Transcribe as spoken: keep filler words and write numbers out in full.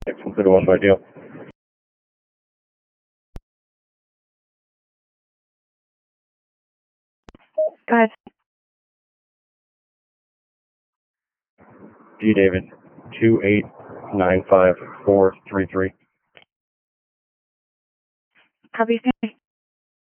Consider one by deal. Go ahead. D David, two eight nine five four three three. Copy.